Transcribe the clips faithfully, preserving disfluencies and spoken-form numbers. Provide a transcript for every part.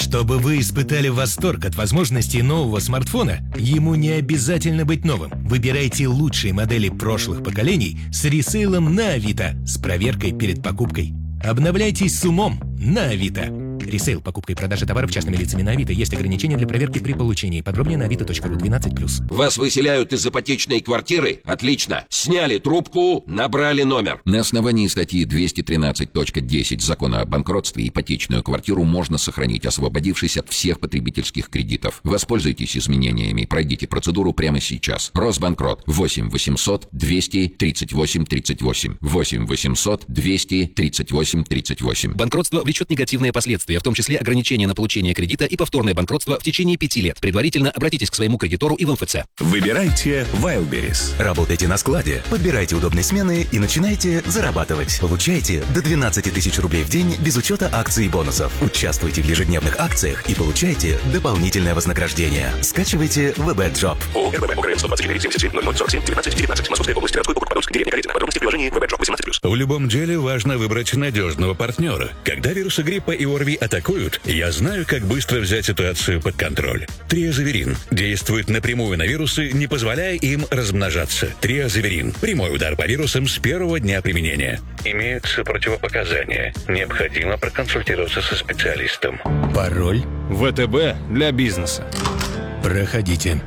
Чтобы вы испытали восторг от возможностей нового смартфона, ему не обязательно быть новым. Выбирайте лучшие модели прошлых поколений с ресейлом на Авито с проверкой перед покупкой. Обновляйтесь с умом на Авито. Ресейл, покупка и продажа товаров частными лицами на Авито. Есть ограничения для проверки при получении. Подробнее на авито точка ру двенадцать плюс. Вас выселяют из ипотечной квартиры? Отлично. Сняли трубку, набрали номер. На основании статьи двести тринадцать точка десять Закона о банкротстве ипотечную квартиру можно сохранить, освободившись от всех потребительских кредитов. Воспользуйтесь изменениями. Пройдите процедуру прямо сейчас. Росбанкрот. восемь восемьсот двести тридцать восемь тридцать восемь. восемь восемьсот двести тридцать восемь тридцать восемь. Банкротство влечет негативные последствия, в том числе ограничение на получение кредита и повторное банкротство в течение пяти лет. Предварительно обратитесь к своему кредитору и в эм эф цэ. Выбирайте Wildberries. Работайте на складе, подбирайте удобные смены и начинайте зарабатывать. Получайте до двенадцать тысяч рублей в день без учета акций и бонусов. Участвуйте в ежедневных акциях и получайте дополнительное вознаграждение. Скачивайте вэ бэ Job. ООО эр бэ бэ сто двадцать четыре семьдесят семь ноль ноль сорок семь девятнадцать девятнадцать. Московская область, городской округ Подольск, деревня Каретина. Подробности в приложении вэ бэ Job восемнадцать плюс. В любом деле важно выбрать надежного партнера. Когда вирусы гриппа и ОРВИ атакуют, я знаю, как быстро взять ситуацию под контроль. Триазаверин действует напрямую на вирусы, не позволяя им размножаться. Триазаверин. Прямой удар по вирусам с первого дня применения. Имеются противопоказания. Необходимо проконсультироваться со специалистом. Пароль. вэ тэ бэ для бизнеса. Проходите.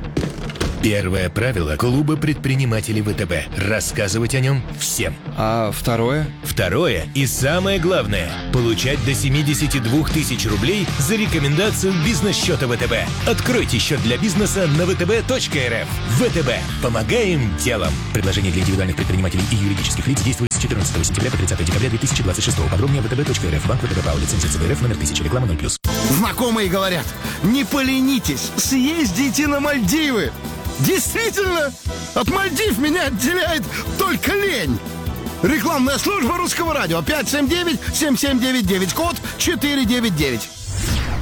Первое правило клуба предпринимателей вэ тэ бэ – рассказывать о нем всем. А второе? Второе и самое главное – получать до семьдесят два тысячи рублей за рекомендацию бизнес-счета вэ тэ бэ. Откройте счет для бизнеса на вэ тэ бэ точка эр эф. вэ тэ бэ. Помогаем делом. Предложение для индивидуальных предпринимателей и юридических лиц действует с четырнадцатого сентября по тридцатое декабря две тысячи двадцать шестого. Подробнее вэ тэ бэ точка эр эф. Банк вэ тэ бэ ПАО. Лицензия цэ бэ эр эф номер тысяча. Реклама ноль плюс. Знакомые говорят, не поленитесь, съездите на Мальдивы. Действительно, от Мальдив меня отделяет только лень. Рекламная служба Русского радио. пять семь девять семь семь девять девять, код четыреста девяносто девять.